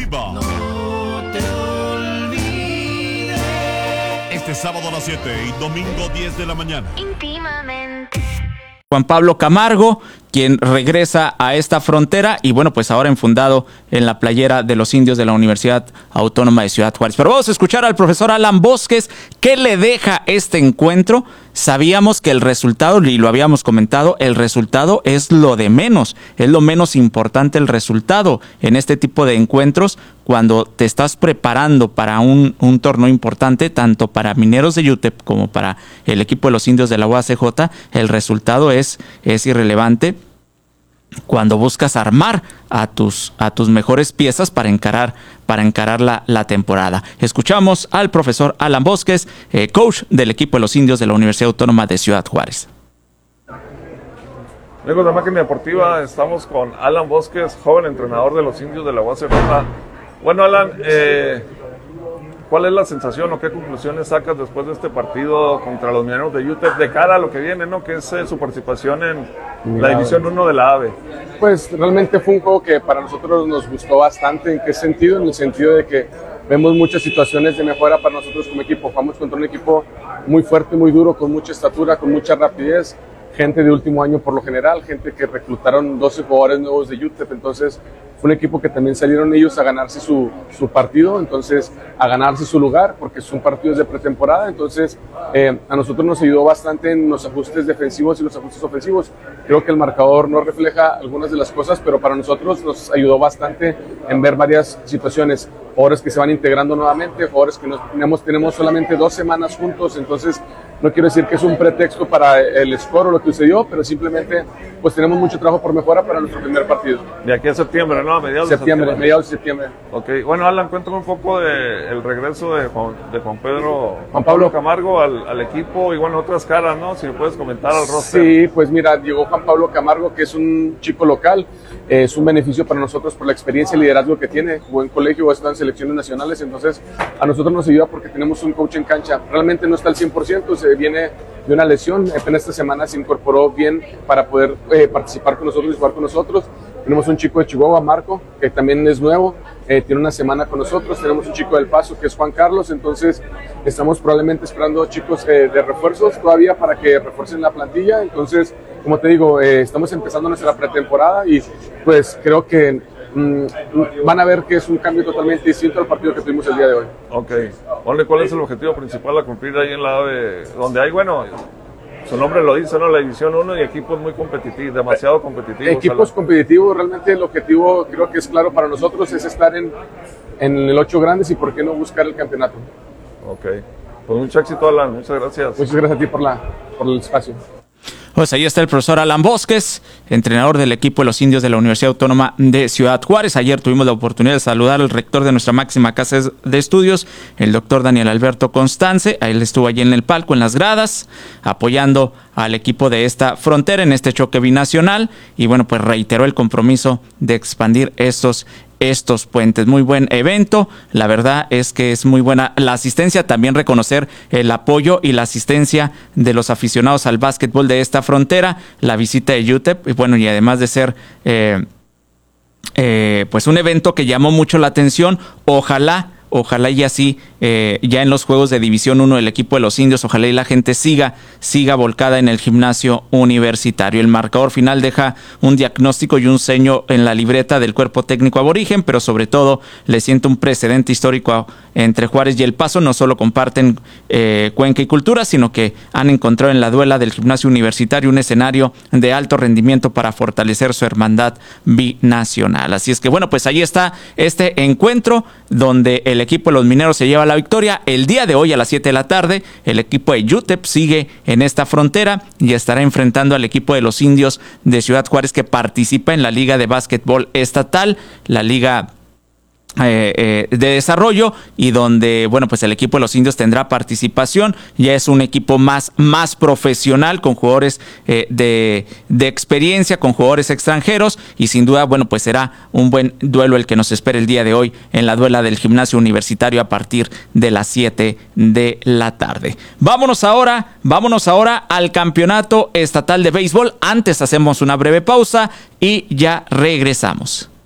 Deportiva. No te olvides. Este sábado a las 7 y domingo 10 de la mañana. Íntimamente. Juan Pablo Camargo, quien regresa a esta frontera y bueno, pues ahora enfundado en la playera de los indios de la Universidad Autónoma de Ciudad Juárez. Pero vamos a escuchar al profesor Alan Bosques. ¿Qué le deja este encuentro? Sabíamos que el resultado, y lo habíamos comentado, el resultado es lo de menos, es lo menos importante el resultado en este tipo de encuentros cuando te estás preparando para un torneo importante, tanto para Mineros de UTEP como para el equipo de los indios de la UACJ. El resultado es irrelevante cuando buscas armar a tus mejores piezas para encarar la temporada. Escuchamos al profesor Alan Bosques, coach del equipo de los indios de la Universidad Autónoma de Ciudad Juárez. Amigos de Máquina Deportiva, estamos con Alan Bosques, joven entrenador de los indios de la UACJ. Bueno, Alan, ¿cuál es la sensación o qué conclusiones sacas después de este partido contra los Mineros de UTEP de cara a lo que viene, ¿no? Que es su participación en la División 1 de la AVE. Pues realmente fue un juego que para nosotros nos gustó bastante. ¿En qué sentido? En el sentido de que vemos muchas situaciones de mejora para nosotros como equipo. Jugamos contra un equipo muy fuerte, muy duro, con mucha estatura, con mucha rapidez. Gente de último año por lo general, gente que reclutaron 12 jugadores nuevos de UTEP. Entonces fue un equipo que también salieron ellos a ganarse su partido, entonces a ganarse su lugar, porque son partidos de pretemporada. Entonces a nosotros nos ayudó bastante en los ajustes defensivos y los ajustes ofensivos. Creo que el marcador no refleja algunas de las cosas, pero para nosotros nos ayudó bastante en ver varias situaciones. Jugadores que se van integrando nuevamente, jugadores que tenemos solamente 2 semanas juntos. Entonces no quiero decir que es un pretexto para el score o lo que sucedió, pero simplemente pues tenemos mucho trabajo por mejora para nuestro primer partido. De aquí a septiembre, ¿no? A mediados de septiembre. Ok, bueno, Alan, cuéntame un poco del regreso de Juan Pablo Camargo al equipo y bueno, otras caras, ¿no? Si me puedes comentar al roster. Sí, pues mira, llegó Juan Pablo Camargo, que es un chico local, es un beneficio para nosotros por la experiencia y liderazgo que tiene. Jugó en colegio, está en selecciones nacionales, entonces a nosotros nos ayuda porque tenemos un coach en cancha. Realmente no está al 100%, se viene de una lesión, apenas esta semana se incorporó bien para poder participar con nosotros y jugar con nosotros. Tenemos un chico de Chihuahua, Marco, que también es nuevo, tiene una semana con nosotros. Tenemos un chico del Paso, que es Juan Carlos. Entonces estamos probablemente esperando chicos de refuerzos todavía para que refuercen la plantilla. Entonces, como te digo, estamos empezando nuestra pretemporada y pues creo que van a ver que es un cambio totalmente distinto al partido que tuvimos el día de hoy. Ok. Ole, ¿cuál es el objetivo principal a cumplir ahí en la AVE? Donde hay, bueno, su nombre lo dice, ¿no? La División 1 y equipos muy competitivos, demasiado competitivos. Equipos competitivos, realmente el objetivo creo que es claro para nosotros, es estar en el 8 grandes y por qué no buscar el campeonato. Ok. Pues mucho éxito, Alan. Muchas gracias. Muchas gracias a ti por el espacio. Pues ahí está el profesor Alan Bosques, entrenador del equipo de los indios de la Universidad Autónoma de Ciudad Juárez. Ayer tuvimos la oportunidad de saludar al rector de nuestra máxima casa de estudios, el doctor Daniel Alberto Constance. Él estuvo allí en el palco, en las gradas, apoyando al equipo de esta frontera en este choque binacional. Y bueno, pues reiteró el compromiso de expandir estos puentes. Muy buen evento, la verdad es que es muy buena la asistencia, también reconocer el apoyo y la asistencia de los aficionados al básquetbol de esta frontera, la visita de UTEP, y bueno, y además de ser pues un evento que llamó mucho la atención, ojalá y así ya en los juegos de División 1 del equipo de los indios, ojalá y la gente siga volcada en el gimnasio universitario. El marcador final deja un diagnóstico y un sello en la libreta del cuerpo técnico aborigen, pero sobre todo le siente un precedente histórico entre Juárez y El Paso. No solo comparten cuenca y cultura, sino que han encontrado en la duela del gimnasio universitario un escenario de alto rendimiento para fortalecer su hermandad binacional. Así es que bueno, pues ahí está este encuentro donde el equipo de los mineros se lleva la victoria. El día de hoy a las 7 de la tarde, el equipo de UTEP sigue en esta frontera y estará enfrentando al equipo de los indios de Ciudad Juárez, que participa en la Liga de Básquetbol Estatal, la Liga de desarrollo, y donde bueno, pues el equipo de los indios tendrá participación. Ya es un equipo más profesional, con jugadores de experiencia, con jugadores extranjeros, y sin duda bueno, pues será un buen duelo el que nos espera el día de hoy en la duela del gimnasio universitario a partir de las 7 de la tarde. Vámonos ahora al campeonato estatal de béisbol. Antes hacemos una breve pausa y ya regresamos.